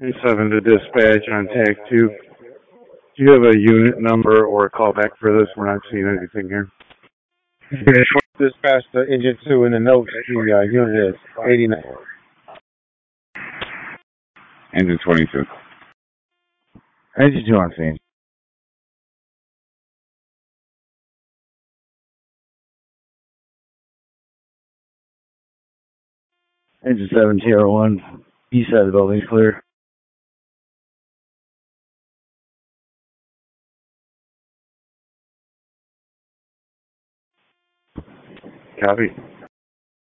7 to dispatch on tag 2. Do you have a unit number or a callback for this? We're not seeing anything here. Dispatch to engine 2 in the notes. The unit is 89. Engine 22. Engine 2 on scene. Engine 7, TR1. East side of the building's clear. Copy.